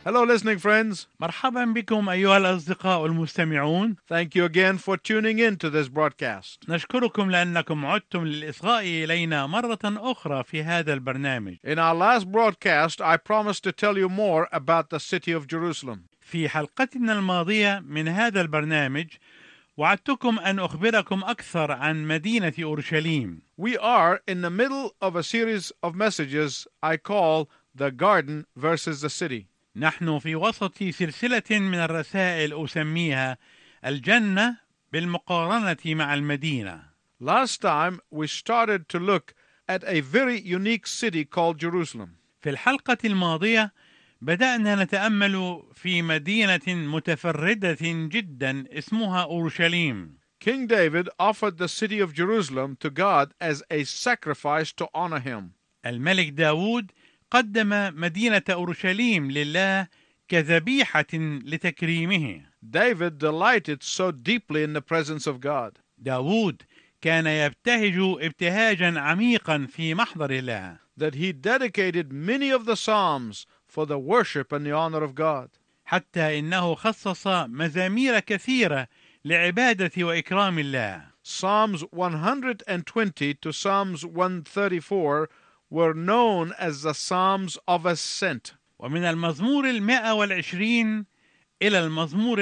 Hello, listening friends. مرحبا بكم أيها الأصدقاء المستمعون. Thank you again for tuning in to this broadcast. نشكركم لأنكم عدتم للإصغاء إلينا مرة أخرى في هذا البرنامج. In our last broadcast, I promised to tell you more about the city of Jerusalem. في حلقتنا الماضية من هذا البرنامج وعدتكم أن أخبركم أكثر عن مدينة أورشليم. We are in the middle of a series of messages I call the garden versus the city. نحن في وسط سلسلة من الرسائل أسميها الجنة بالمقارنة مع المدينة. Last time, we started to look at a very unique city called Jerusalem. في الحلقة الماضية بدأنا نتأمل في مدينة متفردة جدا اسمها أورشليم. King David offered the city of Jerusalem to God as a sacrifice to honor him. الملك داود قدم مدينة أورشليم لله كذبيحة لتكريمه. David delighted so deeply in the presence of God. داود كان يبتهج ابتهاجا عميقا في محضر الله That he dedicated many of the Psalms for the worship and the honor of God. حتى إنه خصص مزامير كثيرة لعبادة وإكرام الله. Psalms 120 to Psalms 134 were known as the Psalms of Ascent. ومن المزمور 120 إلى المزمور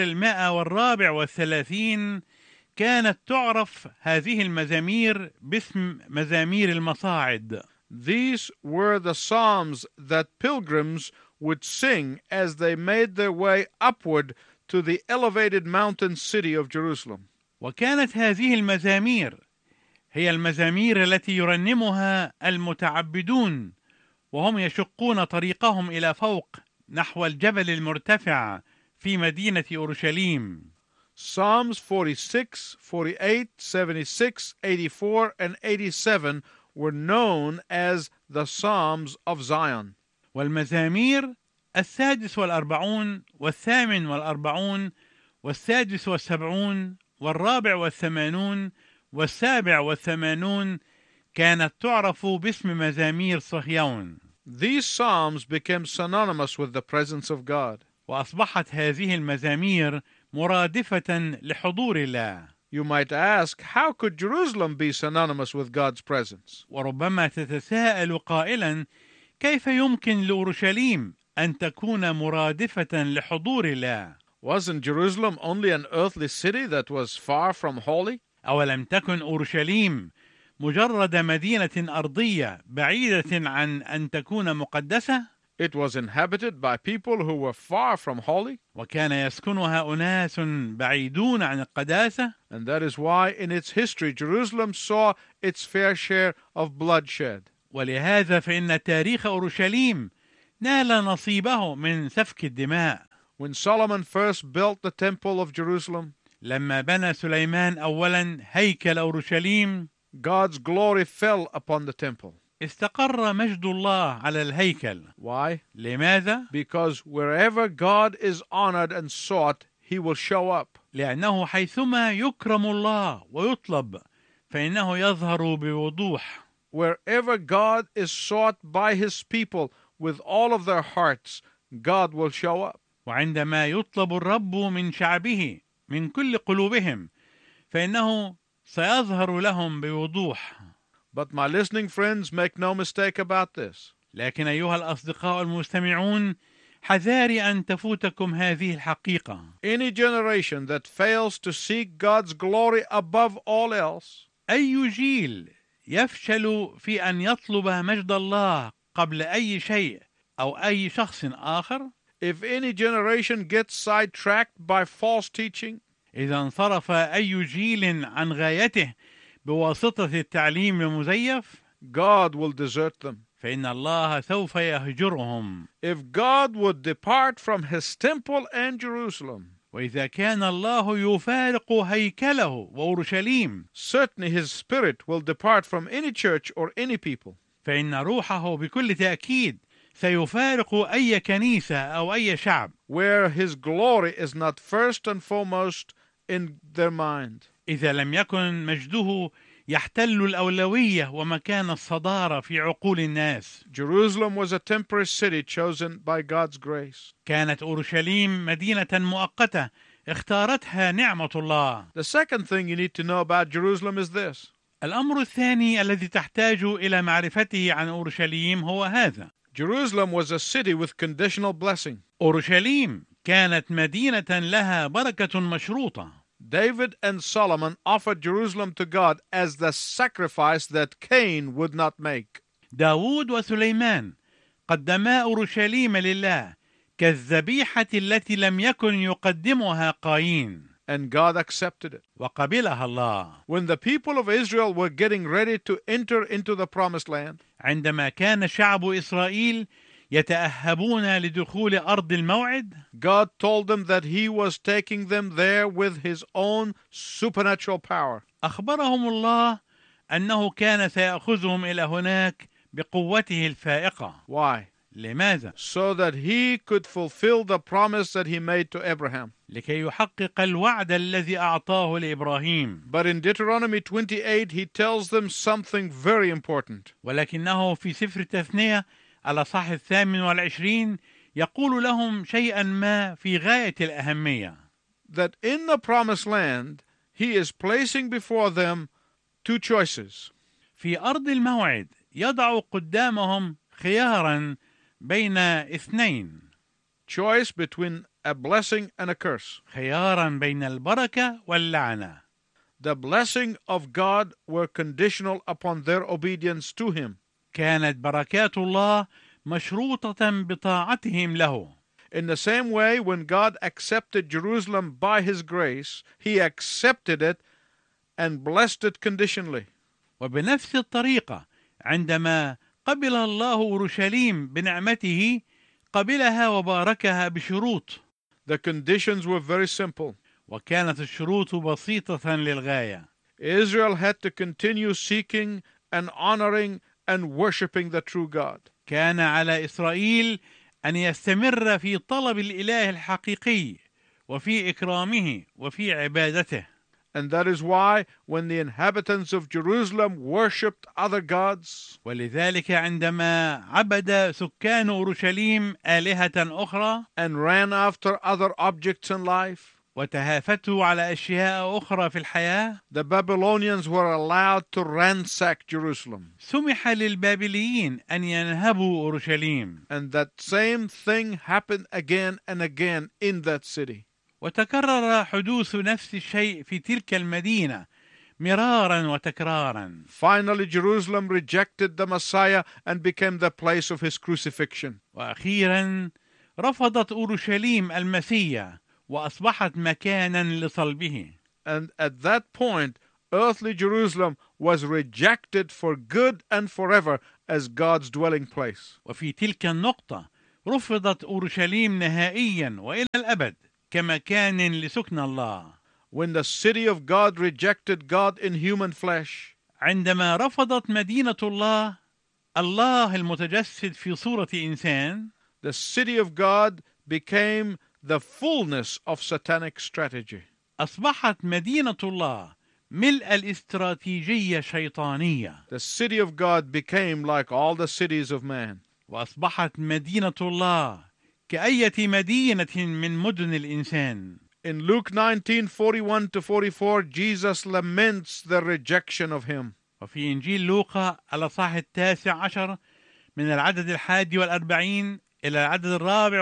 134 كانت تعرف هذه المزامير باسم مزامير المصاعد. These were the psalms that pilgrims would sing as they made their way upward to the elevated mountain city of Jerusalem. وكانت هذه المزامير هي المزامير التي يرنمها المتعبدون وهم يشقون طريقهم إلى فوق نحو الجبل المرتفع في مدينة أورشليم. Psalms 46, 48, 76, 84, and 87 were known as the Psalms of Zion. والمزامير 46 والثامن 46 والرابع 87 كانت تعرف باسم مزامير صهيون. These psalms became synonymous with the presence of God. وأصبحت هذه المزامير مرادفة لحضور الله. You might ask, how could Jerusalem be synonymous with God's presence? وربما تتساءل قائلا كيف يمكن لأورشليم أن تكون مرادفة لحضور الله؟ Wasn't Jerusalem only an earthly city that was far from holy? أولم تكن أورشليم مجرد مدينة أرضية بعيدة عن أن تكون مقدسة؟ It was inhabited by people who were far from holy. وكان يسكنها أناس بعيدون عن القداسة. And that is why in its history Jerusalem saw its fair share of bloodshed. ولهذا فإن تاريخ أورشليم نال نصيبه من سفك الدماء. When Solomon first built the temple of Jerusalem, لما بنى سليمان أولا هيكل أورشليم God's glory fell upon the temple. استقر مجد الله على الهيكل. Why? لماذا؟ Because wherever God is honored and sought, He will show up. لأنه حيثما يكرم الله ويطلب فإنه يظهر بوضوح. Wherever God is sought by His people with all of their hearts, God will show up. وعندما يطلب الرب من شعبه من كل قلوبهم فإنه سيظهر لهم بوضوح. But my listening friends, make no mistake about this. لكن أيها الأصدقاء المستمعون حذاري أن تفوتكم هذه الحقيقة. Any generation that fails to seek God's glory above all else, أي جيل يفشل في أن يطلب مجد الله قبل أي شيء أو أي شخص آخر، if any generation gets sidetracked by false teaching, إذا انصرف أي جيل عن غايته بواسطة التعليم المزيف، God will desert them. فإن الله سوف يهجرهم. If God would depart from His temple and Jerusalem, وإذا كان الله يفارق هيكله وأورشليم، certainly His Spirit will depart from any church or any people. فإن روحه بكل تأكيد سيفارق أي كنيسة أو أي شعب where His glory is not first and foremost in their mind. إذا لم يكن مجده يحتل الأولوية ومكان الصدارة في عقول الناس. Jerusalem was a temporary city chosen by God's grace. كانت أورشليم مدينة مؤقتة اختارتها نعمة الله. The second thing you need to know about Jerusalem is this. الأمر الثاني الذي تحتاج إلى معرفته عن أورشليم هو هذا. Jerusalem was a city with conditional blessing. أورشليم كانت مدينة لها بركة مشروطة. David and Solomon offered Jerusalem to God as the sacrifice that Cain would not make. داود وسليمان قدما أورشليم لله كالذبيحة التي لم يكن يقدمها قايين. And God accepted it. وقبلها الله. When the people of Israel were getting ready to enter into the promised land, عندما كان شعب إسرائيل يتأهبون لدخول أرض الموعد، God told them that He was taking them there with His own supernatural power. أخبرهم الله أنه كان سيأخذهم إلى هناك بقوته الفائقة. Why? لماذا؟ So that He could fulfill the promise that He made to Abraham. لكي يحقق الوعد الذي أعطاه لإبراهيم. But in Deuteronomy 28, He tells them something very important. ولكنه في سفر التثنية الأصحاح 28 يقول لهم شيئا ما في غاية الأهمية. That in the promised land, He is placing before them two choices. في أرض الموعد يضع قدامهم خيارا بين اثنين. Choice between a blessing and a curse. خيارا بين البركة واللعنة. The blessing of God were conditional upon their obedience to Him. كانت بركات الله مشروطة بطاعتهم له. In the same way, when God accepted Jerusalem by His grace, He accepted it and blessed it conditionally. وبنفس الطريقة عندما قبل الله أورشليم بنعمته قبلها وباركها بشروط. The conditions were very simple. وكانت الشروط بسيطة للغاية. Israel had to continue seeking and honoring and worshiping the true God. كان على إسرائيل أن يستمر في طلب الإله الحقيقي وفي إكرامه وفي عبادته. And that is why when the inhabitants of Jerusalem worshipped other gods, ولذلك عندما عبد سكان أورشليم آلهة أخرى and ran after other objects in life, وتهافتوا على أشياء أخرى في الحياة، the Babylonians were allowed to ransack Jerusalem. سمح للبابليين أن ينهبوا أورشليم. And that same thing happened again and again in that city. وتكرر حدوث نفس الشيء في تلك المدينة مرارا وتكرارا. Finally, Jerusalem rejected the Messiah and became the place of His crucifixion. وأخيرا رفضت أورشليم المسيح وأصبحت مكانا لصلبه. And at that point, earthly Jerusalem was rejected for good and forever as God's dwelling place. وفي تلك النقطة رفضت أورشليم نهائيا وإلى الأبد كمكان لسكن الله. When the city of God rejected God in human flesh, عندما رفضت مدينة الله الله المتجسد في صورة إنسان، the city of God became the fullness of satanic strategy. أصبحت مدينة الله ملء الاستراتيجية الشيطانية. The city of God became like all the cities of man. وأصبحت مدينة الله كأية مدينة من مدن الإنسان. In Luke 19:41-44, Jesus laments the rejection of Him. وفي إنجيل لوقا الأصحاح 19 من العدد 41 إلى العدد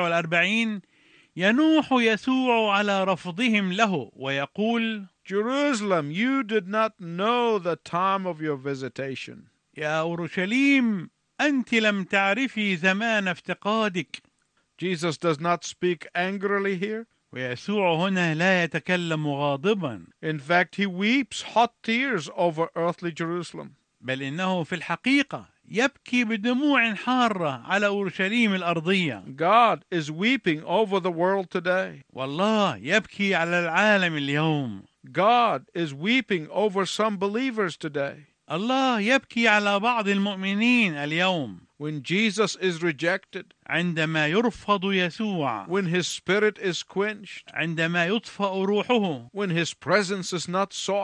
44 ينوح يسوع على رفضهم له ويقول: Jerusalem, you did not know the time of your visitation. يا أورشليم أنت لم تعرفي زمان افتقادك. Jesus does not speak angrily here. ويسوع هنا لا يتكلم غاضبا. In fact, He weeps hot tears over earthly Jerusalem. بل إنه في الحقيقة يبكي بدموع حارة على أورشليم الأرضية. God is weeping over the world today. والله يبكي على العالم اليوم. God is weeping over some believers today. الله يبكي على بعض المؤمنين اليوم. When Jesus is rejected, عندما يرفض يسوع، when His Spirit is quenched, عندما يطفأ روحه، when His presence is not sought,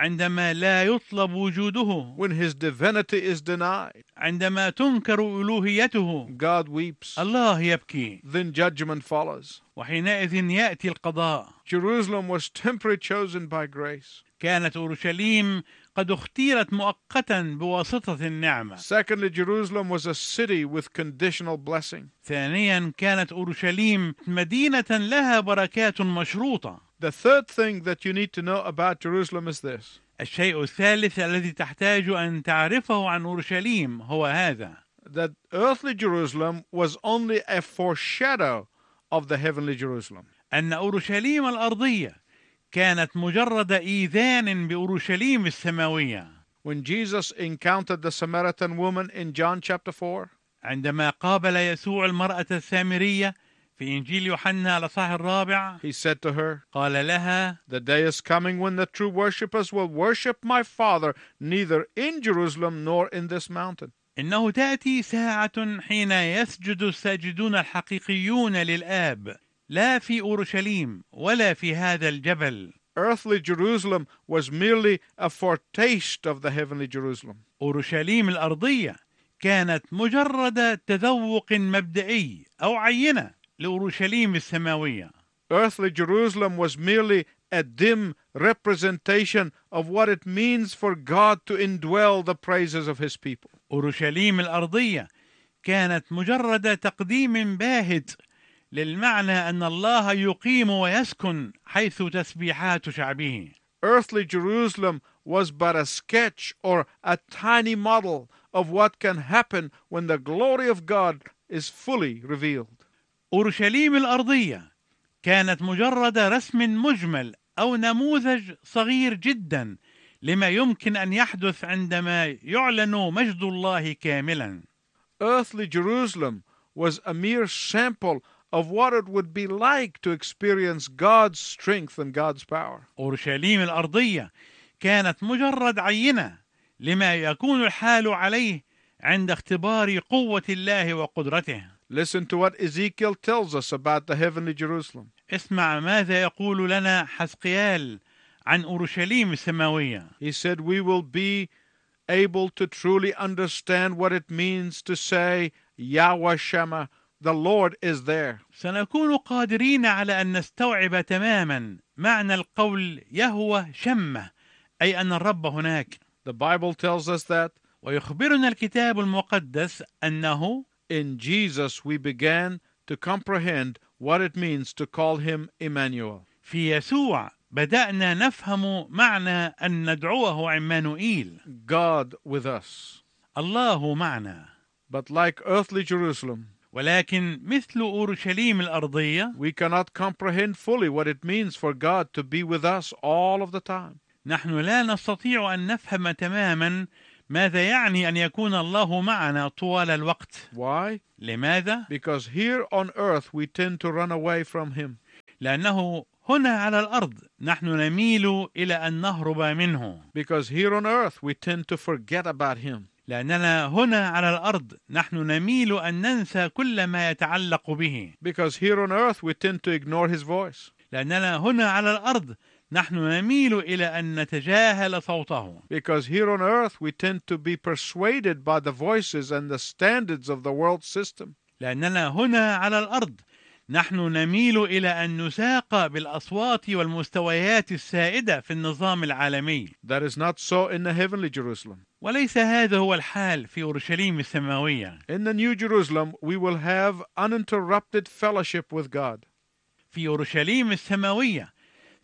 عندما لا يطلب وجوده، when his divinity is denied, عندما تنكر ألوهيته، God weeps. الله يبكي، Then judgment follows. وحينئذ يأتي القضاء. Jerusalem was temporarily chosen by grace. كانت أورشليم قد اختيرت مؤقتا بواسطة النعمة. Secondly, Jerusalem was a city with conditional blessing. ثانيا، كانت أورشليم مدينة لها بركات مشروطة. The third thing that you need to know about Jerusalem is this. الشيء الثالث الذي تحتاج أن تعرفه عن أورشليم هو هذا: That earthly Jerusalem was only a foreshadow of the heavenly Jerusalem. أن أورشليم الأرضية كانت مجرد إيذان بأورشليم السماوية. When Jesus encountered the Samaritan woman in John chapter 4, عندما قابل يسوع المرأة السامرية في إنجيل يوحنا الإصحاح 4، he said to her, قال لها: the day is coming when the true worshippers will worship my Father neither in Jerusalem nor in this mountain. إنه تأتي ساعة حين يسجد الساجدون الحقيقيون للآب، لا في أورشليم ولا في هذا الجبل. Earthly Jerusalem was merely a foretaste of the heavenly Jerusalem. أورشليم الأرضية كانت مجرد تذوق مبدئي أو عينة لأورشليم السماوية. Earthly Jerusalem was merely a dim representation of what it means for God to indwell the praises of his people. أورشليم الأرضية كانت مجرد تقديم باهت للمعنى أن الله يقيم ويسكن حيث تسبيحات شعبه. Earthly Jerusalem was but a sketch or a tiny model of what can happen when the glory of God is fully revealed. أورشليم الأرضية كانت مجرد رسم مجمل أو نموذج صغير جدا لما يمكن أن يحدث عندما يعلن مجد الله كاملا. Earthly Jerusalem was a mere sample of what it would be like to experience God's strength and God's power. أورشليم الأرضية كانت مجرد عينة لما يكون الحال عليه عند اختبار قوة الله وقدرته. Listen to what Ezekiel tells us about the heavenly Jerusalem. اسمع ماذا يقول لنا حزقيال عن أورشليم السماوية. He said, we will be able to truly understand what it means to say, Yahweh Shema, the Lord is there. سنكون قادرين على أن نستوعب تماما معنى القول يهوه شمة، أي أن الرب هناك. The Bible tells us that ويخبرنا الكتاب المقدس أنه in Jesus we began to comprehend what it means to call him Emmanuel. في يسوع بدأنا نفهم معنى أن ندعوه عمانوئيل، God with us. الله معنا. But like earthly Jerusalem, ولكن مثل أورشليم الأرضية we cannot comprehend fully what it means for God to be with us all of the time. نحن لا نستطيع أن نفهم تماما ماذا يعني أن يكون الله معنا طوال الوقت. Why? لماذا؟ Because here on earth we tend to run away from him. لأنه هنا على الأرض نحن نميل إلى أن نهرب منه. Because here on earth we tend to forget about him. لأننا هنا على الأرض نحن نميل أن ننسى كل ما يتعلق به. Because here on earth we tend to ignore his voice. لأننا هنا على الأرض نحن نميل إلى أن نتجاهل صوته. Because here on earth we tend to be persuaded by the voices and the standards of the world system. لأننا هنا على الأرض نحن نميل إلى أن نساق بالأصوات والمستويات السائدة في النظام العالمي. That is not so in the heavenly Jerusalem. وليس هذا هو الحال في أورشليم السماوية. In the new Jerusalem we will have uninterrupted fellowship with God. في أورشليم السماوية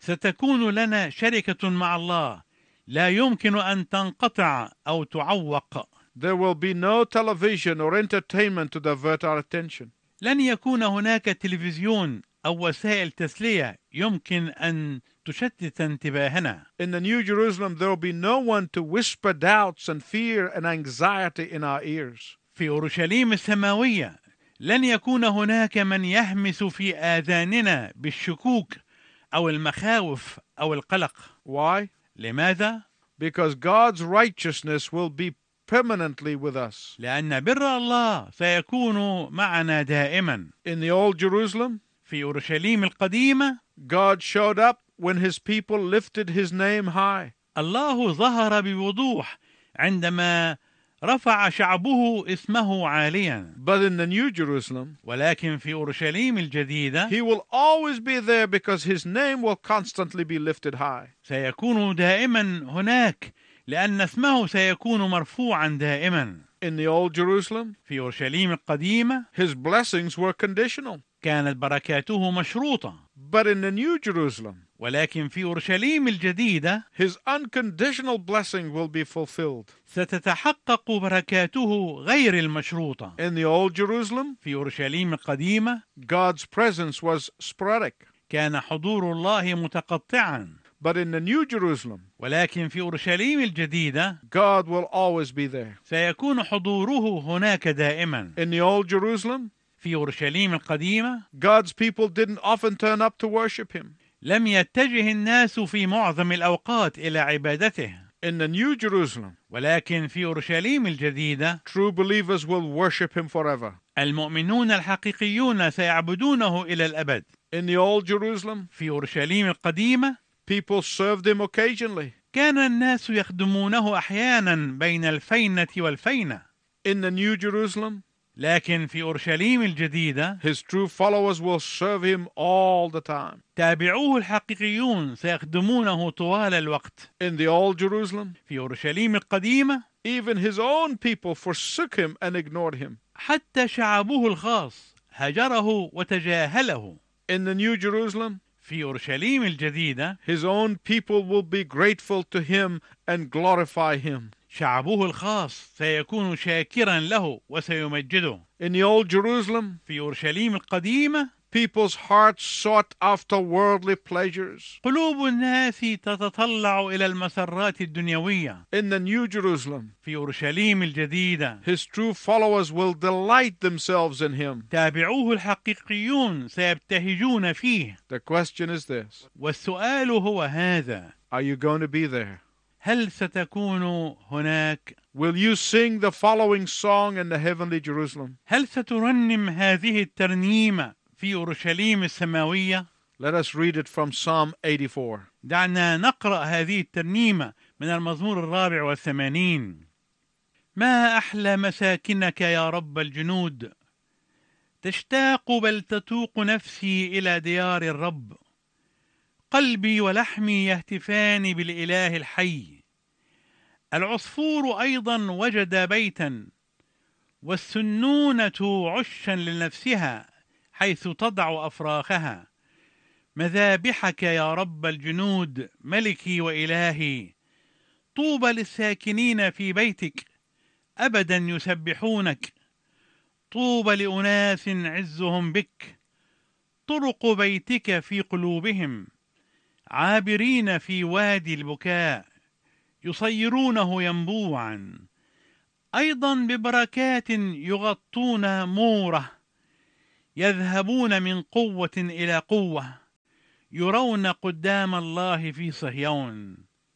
ستكون لنا شركة مع الله لا يمكن أن تنقطع أو تعوق. There will be no television or entertainment to divert our attention. لن يكون هناك تلفزيون أو وسائل تسلية يمكن أن تشتت انتباهنا. In the new Jerusalem there will be no one to whisper doubts and fear and anxiety in our ears. في أورشليم السماوية لن يكون هناك من يهمس في آذاننا بالشكوك أو المخاوف أو القلق. Why? لماذا؟ Because God's righteousness will be permanently with us. لأن بر الله سيكون معنا دائما. In the old Jerusalem, في أورشليم القديمة God showed up when his people lifted his name high. الله ظهر بوضوح عندما رفع شعبه اسمه عاليا. But in the New Jerusalem, ولكن في أورشليم الجديدة he will always be there because his name will constantly be lifted high. سيكون دائما هناك لأن اسمه سيكون مرفوعا دائما. In the Old Jerusalem, في أورشليم القديمة his blessings were conditional. كانت بركاته مشروطة. But in the New Jerusalem, ولكن في أورشليم الجديدة his unconditional blessing will be fulfilled. ستتحقق بركاته غير المشروطة. In the Old Jerusalem, في أورشليم القديمة God's presence was sporadic. كان حضور الله متقطعا. But in the New Jerusalem, ولكن في أورشليم الجديدة God will always be there. سيكون حضوره هناك دائما. In the Old Jerusalem, في أورشليم القديمة God's people didn't often turn up to worship him. لم يتجه الناس في معظم الأوقات إلى عبادته. In the New Jerusalem, ولكن في أورشليم الجديدة true believers will worship him forever. المؤمنون الحقيقيون سيعبدونه إلى الأبد. In the Old Jerusalem, في أورشليم القديمة people served him occasionally. كان الناس يخدمونه أحيانا بين الفينة والفينة. In the New Jerusalem, لكن في أورشليم الجديدة his true followers will serve him all the time. تابعوه الحقيقيون سيخدمونه طوال الوقت. In the Old Jerusalem, في أورشليم القديمة even his own people forsook him and ignored him. حتى شعبه الخاص هجره وتجاهله. In the New Jerusalem, في أورشليم الجديدة his own people will be grateful to him and glorify him. شعبه الخاص سيكون شاكرا له وسيمجده. In the Old Jerusalem, في أورشليم القديمة people's hearts sought after worldly pleasures. قلوب الناس تتطلع إلى المسرات الدنيوية. In the New Jerusalem, في أورشليم الجديدة his true followers will delight themselves in him. تابعوه الحقيقيون سيبتهجون فيه. The question is this: والسؤال هو هذا: are you going to be there? هل ستكون هناك؟ Will you sing the following song in the heavenly Jerusalem? هل سترنم هذه الترنيمة في أورشليم السماوية؟ Let us read it from Psalm 84. دعنا نقرأ هذه الترنيمة من المزمور 84. ما أحلى مساكنك يا رب الجنود، تشتاق بل تتوق نفسي إلى ديار الرب. قلبي ولحمي يهتفان بالإله الحي. العصفور أيضا وجد بيتا، والسنونة عشا لنفسها حيث تضع أفراخها. مذابحك يا رب الجنود ملكي وإلهي. طوبى للساكنين في بيتك أبدا يسبحونك. طوبى لأناس عزهم بك. طرق بيتك في قلوبهم. عابرين في وادي البكاء يصيرونه ينبوعا. أيضا ببركات يغطون موره. يذهبون من قوة إلى قوة. يرون قدام الله في صهيون.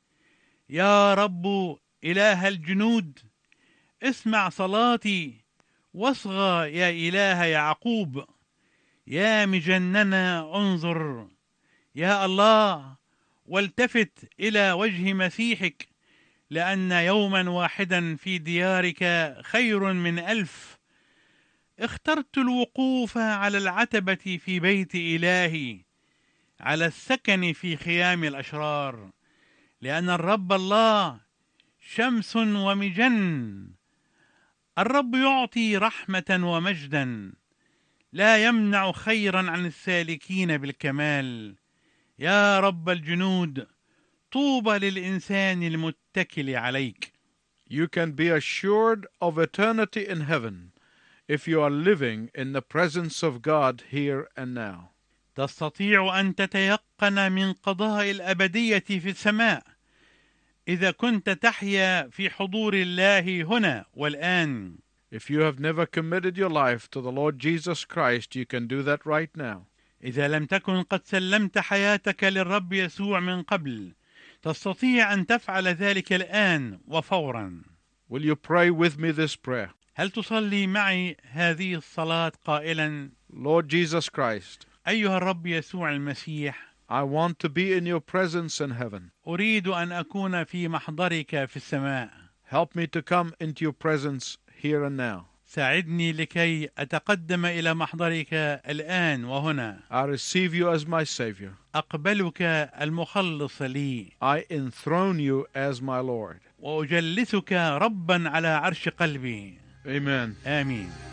يا رب إله الجنود، اسمع صلاتي واصغى يا إله يعقوب. يا مجننا انظر يا الله، والتفت إلى وجه مسيحك، لأن يوما واحدا في ديارك خير من 1000. اخترت الوقوف على العتبة في بيت إلهي، على السكن في خيام الأشرار، لأن الرب الله شمس ومجن. الرب يعطي رحمة ومجدا، لا يمنع خيرا عن السالكين بالكمال. يا رب الجنود، طوبى للإنسان المتكل عليك. You can be assured of eternity in heaven if you are living in the presence of God here and now. تستطيع أن تتيقن من قضاء الأبدية في السماء إذا كنت تحيا في حضور الله هنا والآن. If you have never committed your life to the Lord Jesus Christ, you can do that right now. إذا لم تكن قد سلمت حياتك للرب يسوع من قبل، تستطيع أن تفعل ذلك الآن وفورا. Will you pray with me this prayer? هل تصلي معي هذه الصلاة قائلا: Lord Jesus Christ, أيها الرب يسوع المسيح، I want to be in your presence in heaven. أريد أن أكون في محضرك في السماء. Help me to come into your presence here and now. ساعدني لكي أتقدم إلى محضرك الآن وهنا. I receive you as my Savior. أقبلك المخلص لي. I enthrone you as my Lord. وأجلسك ربا على عرش قلبي. Amen. آمين.